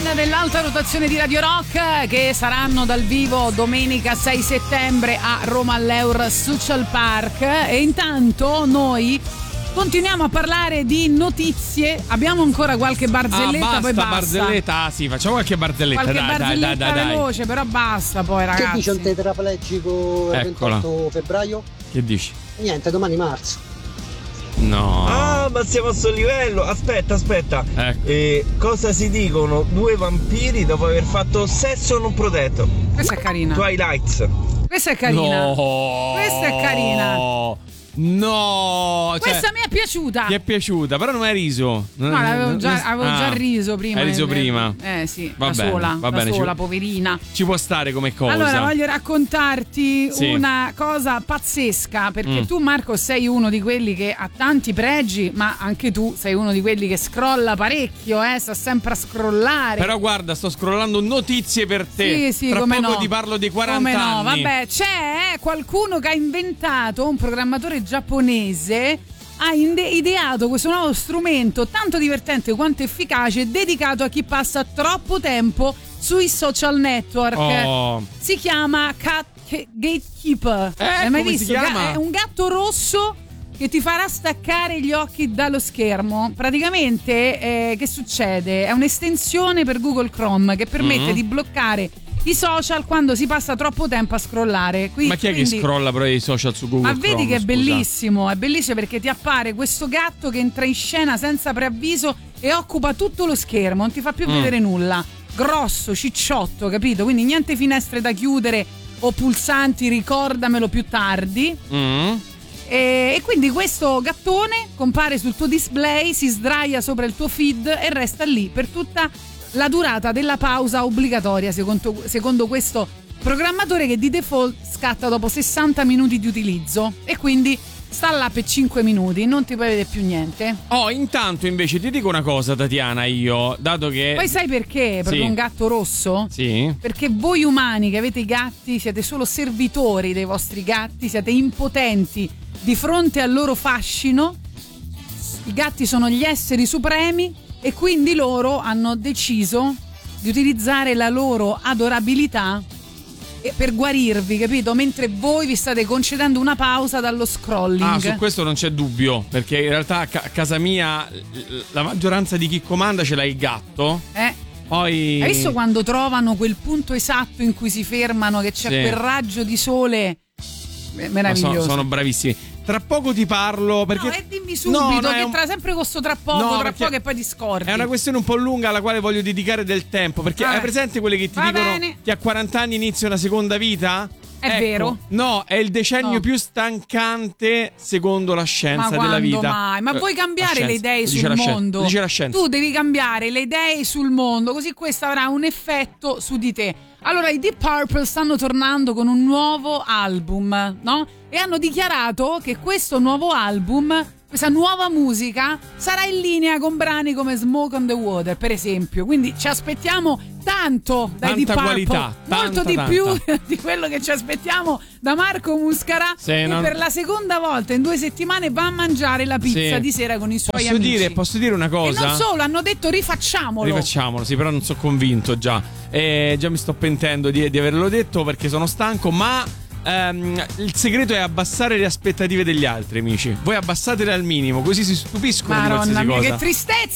Dell'alta rotazione di Radio Rock, che saranno dal vivo domenica 6 settembre a Roma all'Eur Social Park. E intanto noi continuiamo a parlare di notizie. Abbiamo ancora qualche barzelletta, poi basta. Barzelletta, sì, facciamo qualche barzelletta. Qualche barzelletta veloce, però basta poi, ragazzi. Che dice un tetraplegico il 28 febbraio? Che dici? Niente, domani marzo. No. Ah, ma siamo a sto livello. Aspetta. Ecco. Cosa si dicono due vampiri dopo aver fatto sesso non protetto? Questa è carina. Twilight. Questa è carina. No. Questa è carina. No, questa mi è piaciuta. Ti è piaciuta, però non hai riso. No, avevo già riso prima. Hai riso prima? Sì, va da bene, sola, poverina. Ci può stare come cosa. Allora, voglio raccontarti una cosa pazzesca, perché tu, Marco, sei uno di quelli che ha tanti pregi, ma anche tu sei uno di quelli che scrolla parecchio, sta sempre a scrollare. Però guarda, sto scrollando notizie per te. Sì, tra come poco no. ti parlo di 40 come anni. no, vabbè, c'è qualcuno che ha inventato, un programmatore giapponese ha ideato questo nuovo strumento tanto divertente quanto efficace, dedicato a chi passa troppo tempo sui social network. Si chiama Cat Gatekeeper. Hai mai visto? Si chiama? È un gatto rosso che ti farà staccare gli occhi dallo schermo. Praticamente che succede? È un'estensione per Google Chrome che permette di bloccare i social quando si passa troppo tempo a scrollare. Ma chi è che scrolla però i social su Google Ma Chrome? vedi che è bellissimo perché ti appare questo gatto che entra in scena senza preavviso e occupa tutto lo schermo, non ti fa più vedere nulla. Grosso, cicciotto, capito? Quindi niente finestre da chiudere o pulsanti, ricordamelo più tardi. E quindi questo gattone compare sul tuo display, si sdraia sopra il tuo feed e resta lì per tutta la durata della pausa obbligatoria, secondo questo programmatore, che di default scatta dopo 60 minuti di utilizzo e quindi sta là per 5 minuti, non ti puoi vedere più niente. Intanto invece ti dico una cosa, Tatiana, io, dato che... Poi sai perché? Proprio un gatto rosso? Sì. Perché voi umani che avete i gatti siete solo servitori dei vostri gatti, siete impotenti di fronte al loro fascino. I gatti sono gli esseri supremi e quindi loro hanno deciso di utilizzare la loro adorabilità per guarirvi, capito? Mentre voi vi state concedendo una pausa dallo scrolling. Su questo non c'è dubbio, perché in realtà a casa mia la maggioranza di chi comanda ce l'ha il gatto. Poi... Hai visto quando trovano quel punto esatto in cui si fermano, che c'è quel raggio di sole meraviglioso? Sono bravissimi. Tra poco ti parlo perché... No, dimmi subito che tra sempre questo tra poco e poi ti scordi. È una questione un po' lunga alla quale voglio dedicare del tempo, perché hai presente quelle che ti dicono che a 40 anni inizia una seconda vita? È vero? No, è il decennio più stancante secondo la scienza della vita. Mai? Ma vuoi cambiare le idee sul mondo? Dice la scienza. Tu devi cambiare le idee sul mondo, così questo avrà un effetto su di te. Allora, i Deep Purple stanno tornando con un nuovo album, no? E hanno dichiarato che questo nuovo album, questa nuova musica, sarà in linea con brani come Smoke on the Water, per esempio. Quindi ci aspettiamo tanto dai Deep Purple, qualità, molto di più di quello che ci aspettiamo da Marco Muscara, che per la seconda volta in 2 settimane va a mangiare la pizza di sera con i suoi amici. Posso dire una cosa? E non solo, hanno detto rifacciamolo, sì, però non sono convinto già. Già mi sto pentendo di averlo detto perché sono stanco, ma il segreto è abbassare le aspettative degli altri, amici. Voi abbassatele al minimo, così si stupiscono di qualsiasi cosa. Che tristezza!